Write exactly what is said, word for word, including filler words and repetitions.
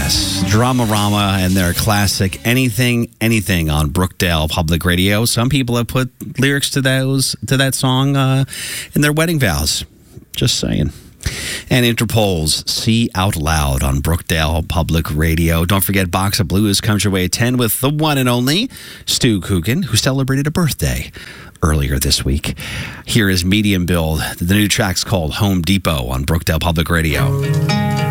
Yes, Dramarama and their classic Anything, Anything on Brookdale Public Radio. Some people have put lyrics to those to that song uh, in their wedding vows. Just saying. And Interpol's See Out Loud on Brookdale Public Radio. Don't forget, Box of Blues comes your way at ten with the one and only Stu Coogan, who celebrated a birthday earlier this week. Here is Medium Build. The new track's called Home Depot on Brookdale Public Radio.